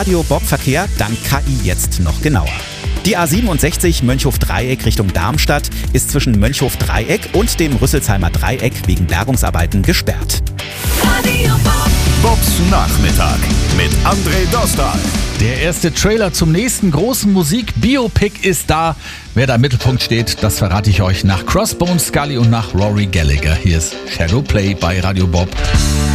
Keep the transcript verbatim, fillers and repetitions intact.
Radio Bob Verkehr, dank K I jetzt noch genauer. Die A siebenundsechzig Mönchhof-Dreieck Richtung Darmstadt ist zwischen Mönchhof-Dreieck und dem Rüsselsheimer Dreieck wegen Bergungsarbeiten gesperrt. Radio Bob. Bobs Nachmittag mit André Dostal. Der erste Trailer zum nächsten großen Musik-Biopic ist da. Wer da im Mittelpunkt steht, das verrate ich euch nach Crossbones Scully und nach Rory Gallagher. Hier ist Shadowplay bei Radio Bob.